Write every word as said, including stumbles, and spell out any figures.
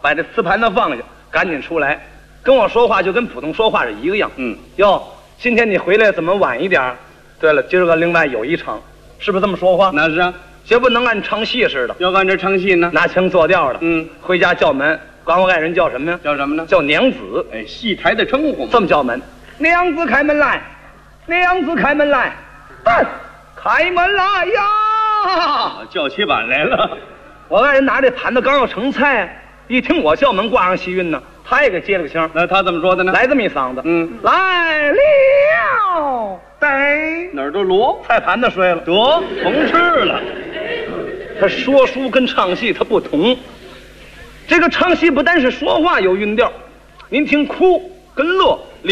把这瓷盘子放下，赶紧出来，跟我说话就跟普通说话是一个样。 嗯， 哟，今天你回来怎么晚一点？对了，今儿个另外有一场，是不是这么说话？ 那是啊， 绝不能按唱戏似的， 要按这唱戏呢， 拿腔作调的。 嗯， 回家叫门，管我爱人叫什么呀？ 叫什么呢？ 叫娘子。 哎，戏台的称呼嘛。 这么叫门，娘子开门来，娘子开门来，哎，开门来呀！ 叫起板来了。 我爱人拿这盘子刚要盛菜，一听我叫门挂上戏韵呢，他也给接了个腔。 那他怎么说的呢？ 来这么一嗓子， 嗯， 来了，得哪儿都锣， 菜盘子摔了， 得甭吃了。 他说书跟唱戏它不同，这个唱戏不单是说话有韵调，您听哭跟乐。